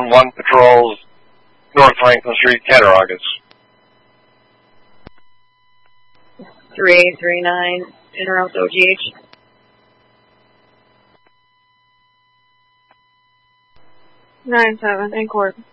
911 patrols, North Franklin Street, Cattaraugus. 3839, interrupt OGH. 9-7, in court.